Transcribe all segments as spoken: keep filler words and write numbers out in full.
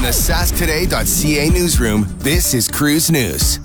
the sask today dot c a newsroom, this is Cruise News.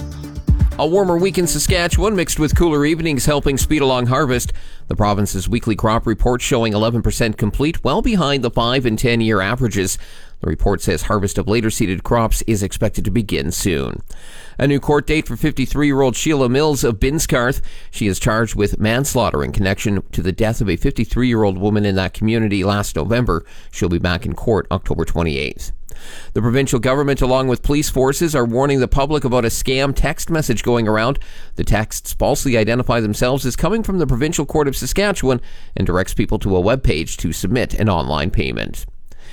A warmer week in Saskatchewan mixed with cooler evenings helping speed along harvest. The province's weekly crop report showing eleven percent complete, well behind the five and ten year averages. The report says harvest of later seeded crops is expected to begin soon. A new court date for fifty-three-year-old Sheila Mills of Binscarth. She is charged with manslaughter in connection to the death of a fifty-three-year-old woman in that community last November. She'll be back in court October twenty-eighth. The provincial government, along with police forces, are warning the public about a scam text message going around. The texts falsely identify themselves as coming from the Provincial Court of Saskatchewan and directs people to a webpage to submit an online payment.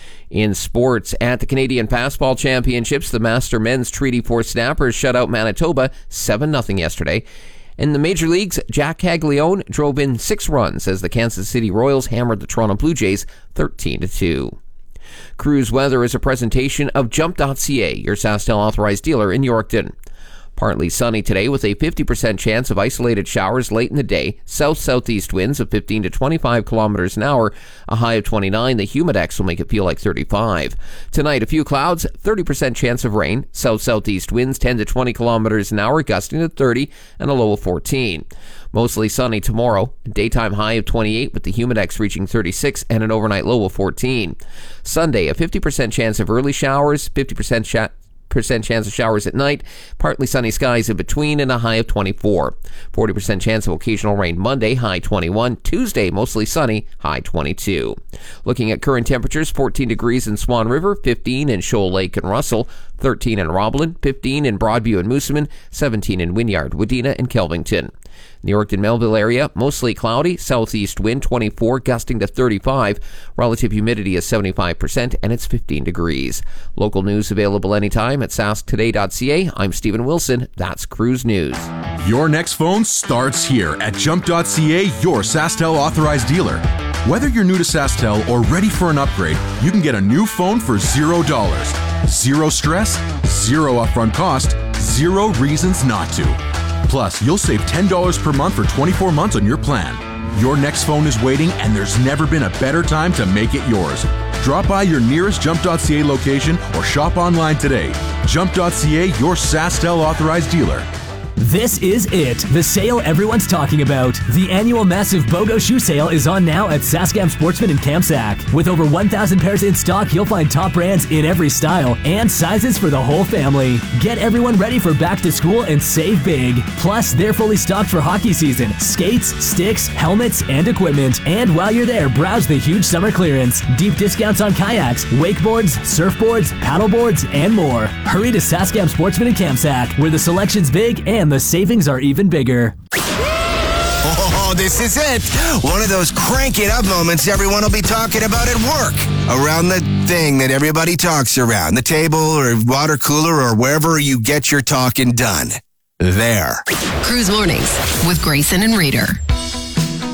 In sports, at the Canadian Passball Championships, the Master Men's Treaty Four Snappers shut out Manitoba seven nothing yesterday. In the major leagues, Jack Caglione drove in six runs as the Kansas City Royals hammered the Toronto Blue Jays thirteen to two. Cruise weather is a presentation of Jump dot c a, your SaskTel authorized dealer in Yorkton. Partly sunny today with a fifty percent chance of isolated showers late in the day. South-southeast winds of fifteen to twenty-five kilometers an hour. A high of twenty-nine. The humidex will make it feel like thirty-five. Tonight, a few clouds, thirty percent chance of rain. South-southeast winds ten to twenty kilometers an hour, gusting to thirty, and a low of fourteen. Mostly sunny tomorrow. A daytime high of twenty-eight with the humidex reaching thirty-six and an overnight low of fourteen. Sunday, a fifty percent chance of early showers, fifty percent chance percent chance of showers at night, partly sunny skies in between, and a high of twenty-four. forty percent chance of occasional rain Monday, high twenty-one. Tuesday, mostly sunny, high twenty-two. Looking at current temperatures, fourteen degrees in Swan River, fifteen in Shoal Lake and Russell, thirteen in Roblin, fifteen in Broadview and Moosomin, seventeen in Wynyard, Wadena, and Kelvington. New York and Melville area, mostly cloudy, southeast wind twenty-four, gusting to thirty-five. Relative humidity is seventy-five percent, and it's fifteen degrees. Local news available anytime at sask today dot c a. I'm Stephen Wilson. That's Cruise News. Your next phone starts here at Jump dot c a, your SaskTel authorized dealer. Whether you're new to SaskTel or ready for an upgrade, you can get a new phone for zero dollars. Zero stress, zero upfront cost, zero reasons not to. Plus, you'll save ten dollars per month for twenty-four months on your plan. Your next phone is waiting, and there's never been a better time to make it yours. Drop by your nearest Jump dot c a location or shop online today. Jump dot c a, your SaskTel authorized dealer. This is it, the sale everyone's talking about. The annual massive BOGO shoe sale is on now at Saskam Sportsman in Kamsack. With over one thousand pairs in stock, you'll find top brands in every style and sizes for the whole family. Get everyone ready for back to school and save big. Plus, they're fully stocked for hockey season. Skates, sticks, helmets, and equipment. And while you're there, browse the huge summer clearance. Deep discounts on kayaks, wakeboards, surfboards, paddleboards, and more. Hurry to Saskam Sportsman in Kamsack, where the selection's big and the savings are even bigger. Oh, this is it. One of those crank it up moments everyone will be talking about at work. Around the thing that everybody talks around. The table or water cooler or wherever you get your talking done. There. Cruise Mornings with Grayson and Reader.